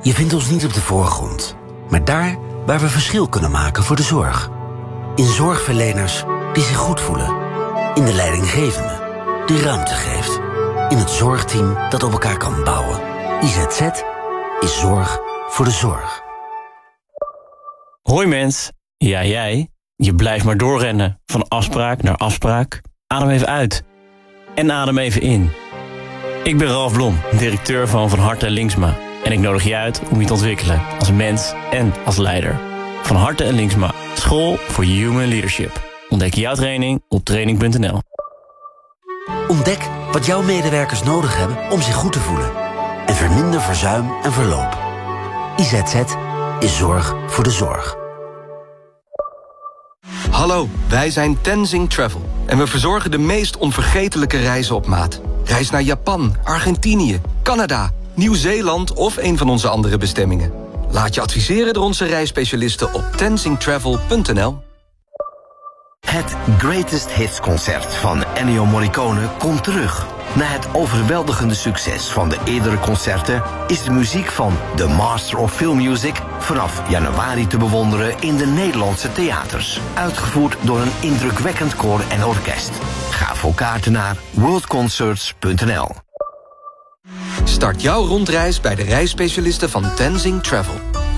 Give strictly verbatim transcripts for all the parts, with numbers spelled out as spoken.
Je vindt ons niet op de voorgrond, maar daar waar we verschil kunnen maken voor de zorg. In zorgverleners die zich goed voelen. In de leidinggevende die ruimte geeft. In het zorgteam dat op elkaar kan bouwen. I Z Z is zorg voor de zorg. Hoi mens, ja jij. Je blijft maar doorrennen, van afspraak naar afspraak. Adem even uit en adem even in. Ik ben Ralf Blom, directeur van Van Harte en Linksma. En ik nodig je uit om je te ontwikkelen als mens en als leider. Van Harte en Linksma, school voor human leadership. Ontdek jouw training op training punt n l. Ontdek wat jouw medewerkers nodig hebben om zich goed te voelen. En verminder verzuim en verloop. I Z Z is zorg voor de zorg. Hallo, wij zijn Tenzing Travel. En we verzorgen de meest onvergetelijke reizen op maat. Reis naar Japan, Argentinië, Canada, Nieuw-Zeeland of een van onze andere bestemmingen. Laat je adviseren door onze reisspecialisten op tenzing travel punt n l. Het Greatest Hits concert van Ennio Morricone komt terug. Na het overweldigende succes van de eerdere concerten is de muziek van The Master of Film Music vanaf januari te bewonderen in de Nederlandse theaters. Uitgevoerd door een indrukwekkend koor en orkest. Ga voor kaarten naar world concerts punt n l. Start jouw rondreis bij de reisspecialisten van Tenzing Travel.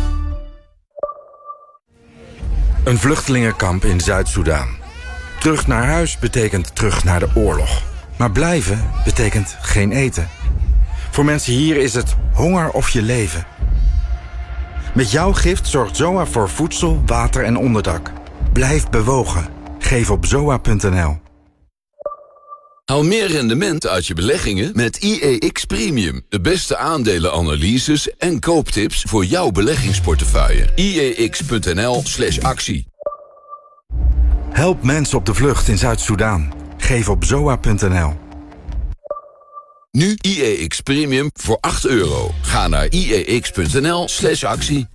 Een vluchtelingenkamp in Zuid-Soedan. Terug naar huis betekent terug naar de oorlog. Maar blijven betekent geen eten. Voor mensen hier is het honger of je leven. Met jouw gift zorgt Z O A voor voedsel, water en onderdak. Blijf bewogen. Geef op zoa punt n l. Haal meer rendement uit je beleggingen met I E X Premium. De beste aandelenanalyses en kooptips voor jouw beleggingsportefeuille. I E X punt n l slash actie. Help mensen op de vlucht in Zuid-Soedan. Geef op zoa punt n l. Nu I E X Premium voor acht euro. Ga naar I E X punt n l slash actie.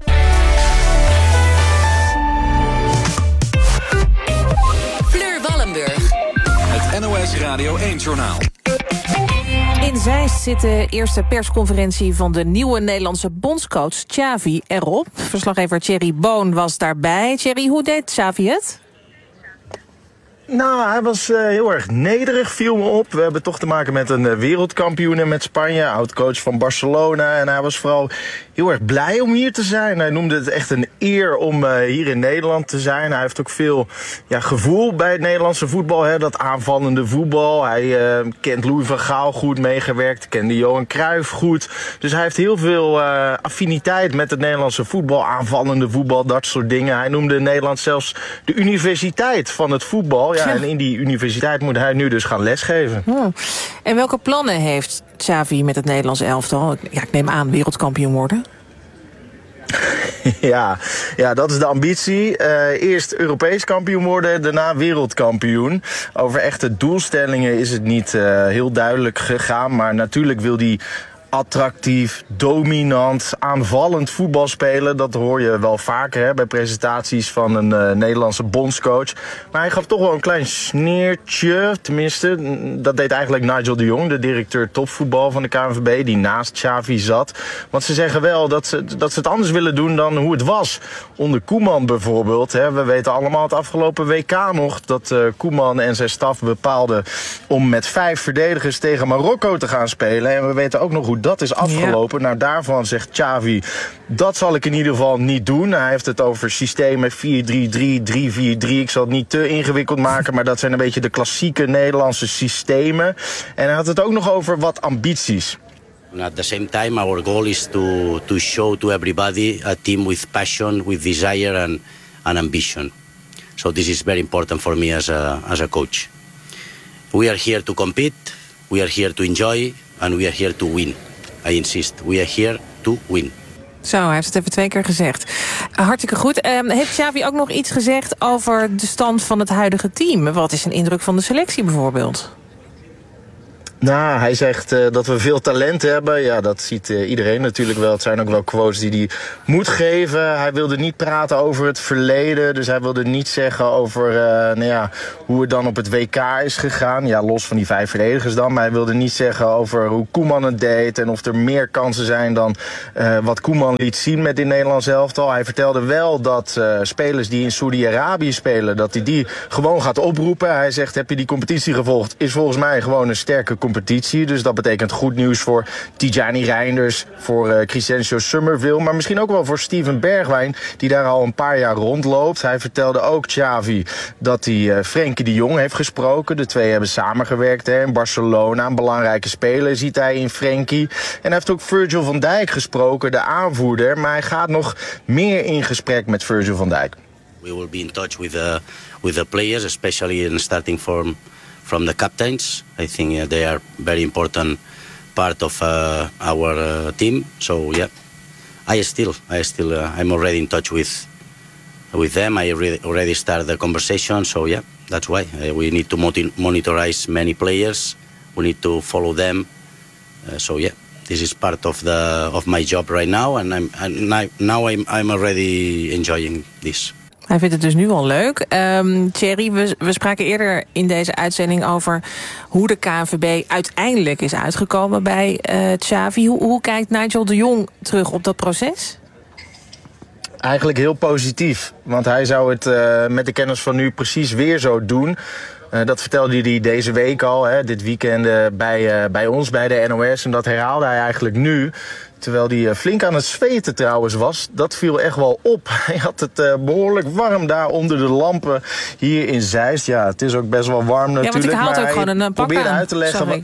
Fleur Wallenburg. Het N O S Radio één-journaal. In Zeist zit de eerste persconferentie van de nieuwe Nederlandse bondscoach Xavi erop. Verslaggever Thierry Boon was daarbij. Thierry, hoe deed Xavi het? Nou, hij was uh, heel erg nederig, viel me op. We hebben toch te maken met een uh, wereldkampioen met Spanje, oud-coach van Barcelona. En hij was vooral heel erg blij om hier te zijn. Hij noemde het echt een eer om uh, hier in Nederland te zijn. Hij heeft ook veel ja, gevoel bij het Nederlandse voetbal, hè, dat aanvallende voetbal. Hij uh, kent Louis van Gaal goed meegewerkt, kende Johan Cruijff goed. Dus hij heeft heel veel uh, affiniteit met het Nederlandse voetbal, aanvallende voetbal, dat soort dingen. Hij noemde Nederland zelfs de universiteit van het voetbal. Ja, en in die universiteit moet hij nu dus gaan lesgeven. Hmm. En welke plannen heeft Xavi met het Nederlands elftal? Ja, ik neem aan wereldkampioen worden. Ja, ja, dat is de ambitie. Uh, eerst Europees kampioen worden, daarna wereldkampioen. Over echte doelstellingen is het niet uh, heel duidelijk gegaan. Maar natuurlijk wil hij attractief, dominant, aanvallend voetbal spelen. Dat hoor je wel vaker hè, bij presentaties van een uh, Nederlandse bondscoach. Maar hij gaf toch wel een klein sneertje. Tenminste, dat deed eigenlijk Nigel de Jong, de directeur topvoetbal van de K N V B, die naast Xavi zat. Want ze zeggen wel dat ze, dat ze het anders willen doen dan hoe het was. Onder Koeman bijvoorbeeld. Hè. We weten allemaal het afgelopen W K nog dat uh, Koeman en zijn staf bepaalden om met vijf verdedigers tegen Marokko te gaan spelen. En we weten ook nog hoe dat is afgelopen. Ja. Nou, daarvan zegt Xavi, dat zal ik in ieder geval niet doen. Hij heeft het over systemen vier drie drie, drie vier drie. Ik zal het niet te ingewikkeld maken, maar dat zijn een beetje de klassieke Nederlandse systemen. En hij had het ook nog over wat ambities. At the same time, our goal is to, to show to everybody a team with passion, with desire and, and ambition. So this is very important for me as a, as a coach. We are here to compete, we are here to enjoy and we are here to win. I insist, we are here to win. Zo, hij heeft het even twee keer gezegd. Hartstikke goed. Um, heeft Xavi ook nog iets gezegd over de stand van het huidige team? Wat is een indruk van de selectie bijvoorbeeld? Nou, hij zegt uh, dat we veel talent hebben. Ja, dat ziet uh, iedereen natuurlijk wel. Het zijn ook wel quotes die hij moet geven. Hij wilde niet praten over het verleden. Dus hij wilde niet zeggen over uh, nou ja, hoe het dan op het W K is gegaan. Ja, los van die vijf verdedigers dan. Maar hij wilde niet zeggen over hoe Koeman het deed. En of er meer kansen zijn dan uh, wat Koeman liet zien met dit Nederlands elftal. Hij vertelde wel dat uh, spelers die in Saoedi-Arabië spelen, dat hij die gewoon gaat oproepen. Hij zegt, heb je die competitie gevolgd? Is volgens mij gewoon een sterke competitie. competitie. Dus dat betekent goed nieuws voor Tijani Reinders, voor uh, Crescencio Summerville, maar misschien ook wel voor Steven Bergwijn, die daar al een paar jaar rondloopt. Hij vertelde ook, Xavi, dat hij uh, Frenkie de Jong heeft gesproken. De twee hebben samengewerkt hè, in Barcelona. Een belangrijke speler ziet hij in Frenkie. En hij heeft ook Virgil van Dijk gesproken, de aanvoerder. Maar hij gaat nog meer in gesprek met Virgil van Dijk. We will be in touch with the, with the players, especially in starting form from the captains. I think uh, they are very important part of uh, our uh, team. So yeah, I still, I still, uh, I'm already in touch with with them. I already, already started the conversation. So yeah, that's why uh, we need to monitorize many players. We need to follow them. Uh, so yeah, this is part of the of my job right now, and I'm and now I'm I'm already enjoying this. Hij vindt het dus nu al leuk. Um, Thierry, we, we spraken eerder in deze uitzending over hoe de K N V B uiteindelijk is uitgekomen bij uh, Xavi. Hoe, hoe kijkt Nigel de Jong terug op dat proces? Eigenlijk heel positief, want hij zou het uh, met de kennis van nu precies weer zo doen. Uh, dat vertelde hij deze week al, hè, dit weekend uh, bij, uh, bij ons, bij de N O S. En dat herhaalde hij eigenlijk nu. Terwijl hij uh, flink aan het zweten trouwens was. Dat viel echt wel op. Hij had het uh, behoorlijk warm daar onder de lampen hier in Zeist. Ja, het is ook best wel warm natuurlijk. Ja, want ik haal maar ook gewoon een pak aan. Uit te leggen. Wat...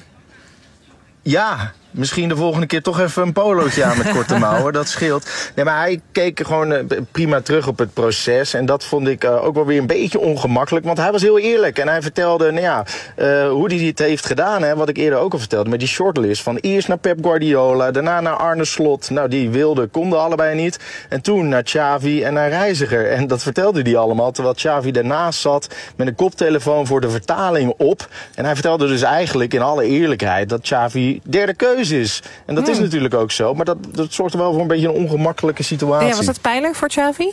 Ja, misschien de volgende keer toch even een polootje aan met korte mouwen. Dat scheelt. Nee, maar hij keek gewoon uh, prima terug op het proces. En dat vond ik uh, ook wel weer een beetje ongemakkelijk. Want hij was heel eerlijk. En hij vertelde nou ja, uh, hoe hij het heeft gedaan. Hè, wat ik eerder ook al vertelde met die shortlist. Van eerst naar Pep Guardiola. Daarna naar Arne Slot. Nou, die wilden, konden allebei niet. En toen naar Xavi en naar Reiziger. En dat vertelde hij allemaal. Terwijl Xavi daarnaast zat met een koptelefoon voor de vertaling op. En hij vertelde dus eigenlijk in alle eerlijkheid dat Xavi derde keuze is. En dat hmm. is natuurlijk ook zo. Maar dat, dat zorgt er wel voor een beetje een ongemakkelijke situatie. Ja, was dat pijnlijk voor Xavi?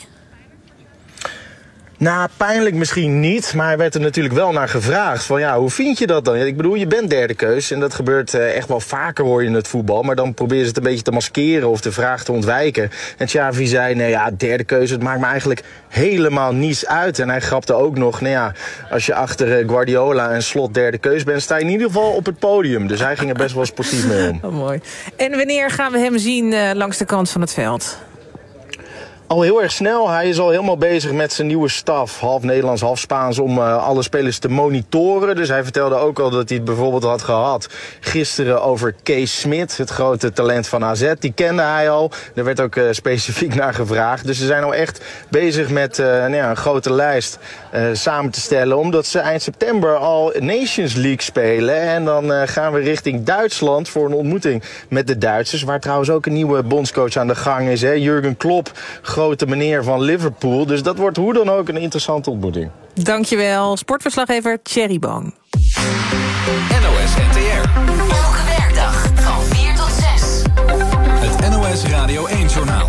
Nou, pijnlijk misschien niet, maar hij werd er natuurlijk wel naar gevraagd. Van ja, hoe vind je dat dan? Ik bedoel, je bent derde keus en dat gebeurt uh, echt wel vaker hoor je in het voetbal. Maar dan proberen ze het een beetje te maskeren of de vraag te ontwijken. En Xavi zei, nou ja, derde keuze, het maakt me eigenlijk helemaal niets uit. En hij grapte ook nog, nou ja, als je achter uh, Guardiola en Slot derde keus bent, sta je in ieder geval op het podium. Dus hij ging er best wel sportief mee om. Oh, mooi. En wanneer gaan we hem zien uh, langs de kant van het veld? Al heel erg snel. Hij is al helemaal bezig met zijn nieuwe staf. Half Nederlands, half Spaans, om uh, alle spelers te monitoren. Dus hij vertelde ook al dat hij het bijvoorbeeld had gehad gisteren over Kees Smit, het grote talent van A Z. Die kende hij al. Er werd ook uh, specifiek naar gevraagd. Dus ze zijn al echt bezig met uh, nou ja, een grote lijst uh, samen te stellen. Omdat ze eind september al Nations League spelen. En dan uh, gaan we richting Duitsland voor een ontmoeting met de Duitsers. Waar trouwens ook een nieuwe bondscoach aan de gang is. Hè? Jurgen Klopp, grote meneer van Liverpool. Dus dat wordt hoe dan ook een interessante ontmoeting. Dankjewel, sportverslaggever Thierry Boon. N O S N T R. Elke werkdag van vier tot zes. Het N O S Radio één-journaal.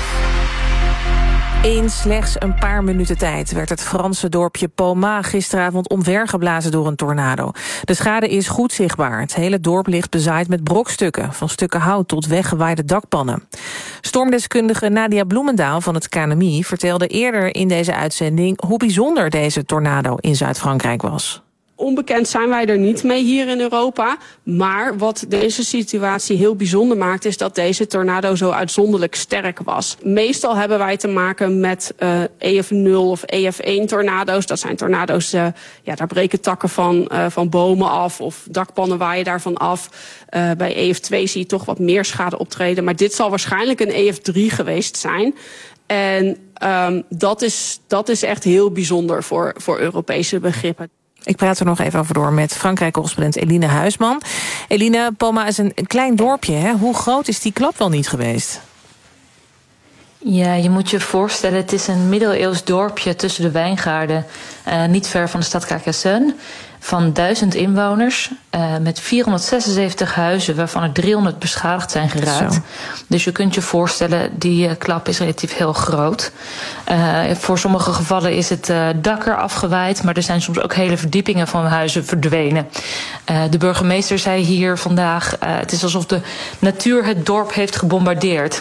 In slechts een paar minuten tijd werd het Franse dorpje Palma gisteravond omvergeblazen door een tornado. De schade is goed zichtbaar. Het hele dorp ligt bezaaid met brokstukken, van stukken hout tot weggewaaide dakpannen. Stormdeskundige Nadia Bloemendaal van het K N M I vertelde eerder in deze uitzending hoe bijzonder deze tornado in Zuid-Frankrijk was. Onbekend zijn wij er niet mee hier in Europa. Maar wat deze situatie heel bijzonder maakt, is dat deze tornado zo uitzonderlijk sterk was. Meestal hebben wij te maken met uh, E F nul of E F één tornado's. Dat zijn tornado's, uh, ja, daar breken takken van, uh, van bomen af of dakpannen waaien daarvan af. Uh, bij E F twee zie je toch wat meer schade optreden. Maar dit zal waarschijnlijk een E F drie geweest zijn. En um, dat is, dat is echt heel bijzonder voor, voor Europese begrippen. Ik praat er nog even over door met Frankrijk-correspondent Eline Huisman. Eline, Palma is een, een klein dorpje, hè? Hoe groot is die klap wel niet geweest? Ja, je moet je voorstellen, het is een middeleeuws dorpje tussen de wijngaarden, uh, niet ver van de stad Carcassonne, van duizend inwoners, uh, met vierhonderdzesenzeventig huizen, waarvan er driehonderd beschadigd zijn geraakt. Zo. Dus je kunt je voorstellen, die uh, klap is relatief heel groot. Uh, voor sommige gevallen is het uh, dak er afgewaaid, maar er zijn soms ook hele verdiepingen van huizen verdwenen. Uh, de burgemeester zei hier vandaag, uh, het is alsof de natuur het dorp heeft gebombardeerd.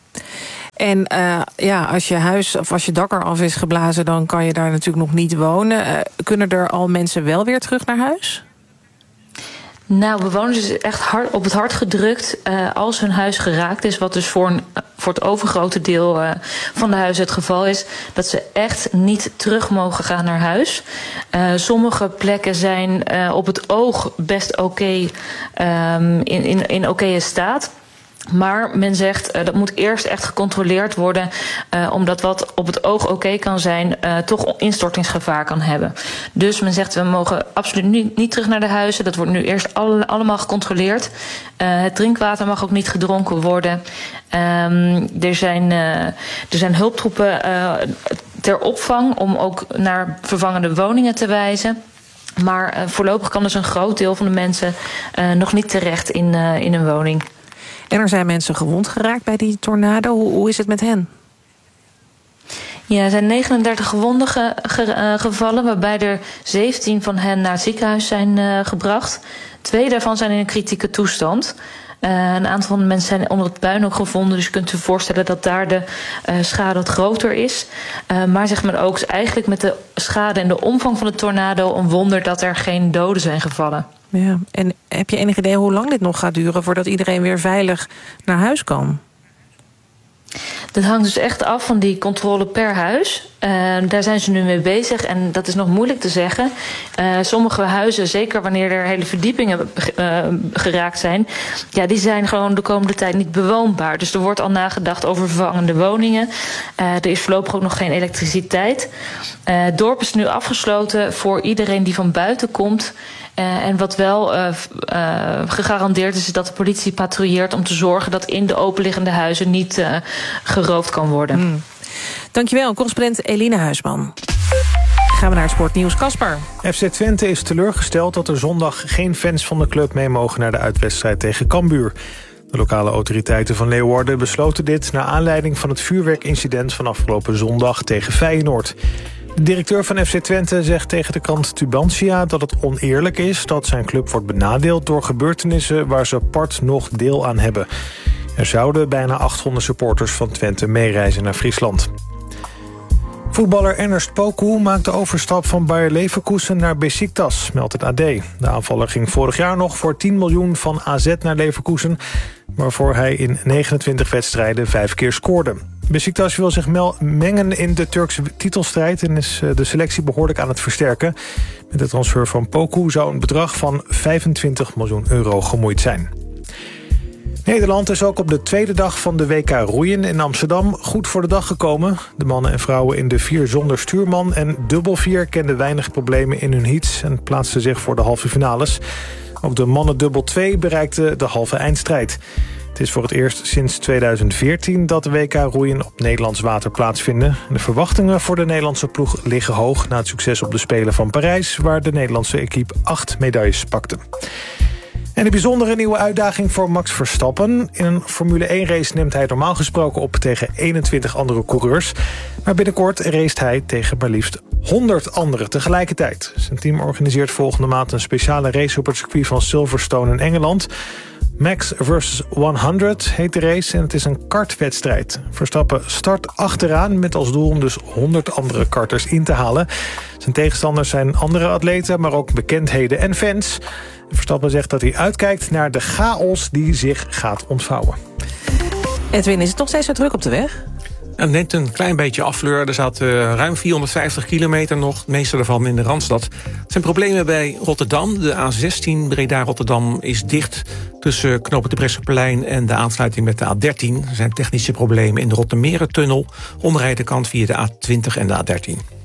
En uh, ja, als je huis of als je dak eraf is geblazen, dan kan je daar natuurlijk nog niet wonen. Uh, kunnen er al mensen wel weer terug naar huis? Nou, bewoners is echt hard, op het hart gedrukt uh, als hun huis geraakt is, wat dus voor, een, voor het overgrote deel uh, van de huizen het geval is, dat ze echt niet terug mogen gaan naar huis. Uh, sommige plekken zijn uh, op het oog best oké, okay, um, in, in, in oké staat. Maar men zegt, uh, dat moet eerst echt gecontroleerd worden, uh, omdat wat op het oog oké okay kan zijn, uh, toch instortingsgevaar kan hebben. Dus men zegt, we mogen absoluut niet, niet terug naar de huizen. Dat wordt nu eerst alle, allemaal gecontroleerd. Uh, het drinkwater mag ook niet gedronken worden. Um, er, zijn, uh, er zijn hulptroepen uh, ter opvang om ook naar vervangende woningen te wijzen. Maar uh, voorlopig kan dus een groot deel van de mensen uh, nog niet terecht in, uh, in een woning. En er zijn mensen gewond geraakt bij die tornado. Hoe, hoe is het met hen? Ja, er zijn negenendertig gewonden ge, ge, uh, gevallen, waarbij er zeventien van hen naar het ziekenhuis zijn uh, gebracht. Twee daarvan zijn in een kritieke toestand. Uh, een aantal van de mensen zijn onder het puin ook gevonden, dus je kunt je voorstellen dat daar de uh, schade wat groter is. Uh, maar zegt men ook, eigenlijk met de schade en de omvang van de tornado een wonder dat er geen doden zijn gevallen. Ja, en heb je enig idee hoe lang dit nog gaat duren voordat iedereen weer veilig naar huis kan? Dat hangt dus echt af van die controle per huis. Uh, daar zijn ze nu mee bezig en dat is nog moeilijk te zeggen. Uh, sommige huizen, zeker wanneer er hele verdiepingen uh, geraakt zijn, ja, die zijn gewoon de komende tijd niet bewoonbaar. Dus er wordt al nagedacht over vervangende woningen. Uh, er is voorlopig ook nog geen elektriciteit. Uh, het dorp is nu afgesloten voor iedereen die van buiten komt. Uh, en wat wel uh, uh, gegarandeerd is, is dat de politie patrouilleert om te zorgen dat in de openliggende huizen niet uh, geroofd kan worden. Mm. Dankjewel, correspondent Eline Huisman. Gaan we naar het sportnieuws. Kasper. F C Twente is teleurgesteld dat er zondag geen fans van de club mee mogen naar de uitwedstrijd tegen Cambuur. De lokale autoriteiten van Leeuwarden besloten dit naar aanleiding van het vuurwerkincident van afgelopen zondag tegen Feyenoord. De directeur van F C Twente zegt tegen de krant Tubantia dat het oneerlijk is dat zijn club wordt benadeeld door gebeurtenissen waar ze apart nog deel aan hebben. Er zouden bijna achthonderd supporters van Twente meereizen naar Friesland. Voetballer Ernest Poku maakt de overstap van Bayer Leverkusen naar Beşiktaş, meldt het A D. De aanvaller ging vorig jaar nog voor tien miljoen van A Z naar Leverkusen, waarvoor hij in negenentwintig wedstrijden vijf keer scoorde. Beşiktaş wil zich mengen in de Turkse titelstrijd en is de selectie behoorlijk aan het versterken. Met de transfer van Poku zou een bedrag van vijfentwintig miljoen euro gemoeid zijn. Nederland is ook op de tweede dag van de W K roeien in Amsterdam goed voor de dag gekomen. De mannen en vrouwen in de vier zonder stuurman en dubbel vier kenden weinig problemen in hun heats en plaatsten zich voor de halve finales. Ook de mannen dubbel twee bereikten de halve eindstrijd. Het is voor het eerst sinds tweeduizend veertien dat de W K roeien op Nederlands water plaatsvinden. De verwachtingen voor de Nederlandse ploeg liggen hoog na het succes op de Spelen van Parijs, waar de Nederlandse equipe acht medailles pakte. En een bijzondere nieuwe uitdaging voor Max Verstappen. In een Formule één race neemt hij normaal gesproken op tegen eenentwintig andere coureurs. Maar binnenkort racet hij tegen maar liefst honderd anderen tegelijkertijd. Zijn team organiseert volgende maand een speciale race op het circuit van Silverstone in Engeland. Max versus honderd heet de race en het is een kartwedstrijd. Verstappen start achteraan met als doel om dus honderd andere karters in te halen. Zijn tegenstanders zijn andere atleten, maar ook bekendheden en fans. Verstappen zegt dat hij uitkijkt naar de chaos die zich gaat ontvouwen. Edwin, is het nog steeds zo druk op de weg? Het neemt een klein beetje afleur. Er staat uh, ruim vierhonderdvijftig kilometer nog. Het meeste daarvan in de Randstad. Er zijn problemen bij Rotterdam. De A zestien Breda-Rotterdam is dicht tussen knooppunt de Brechtseplein en de aansluiting met de A dertien. Er zijn technische problemen in de Rottermerentunnel. Omrijden kant via de A twintig en de A dertien.